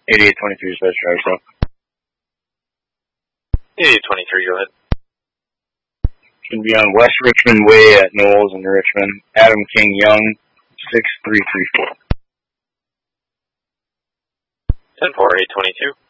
8823 Special Driver, so. 8823, go ahead. Should be on West Richmond Way at Knowles in Richmond. Adam King Young, 6334. 10-4, 822.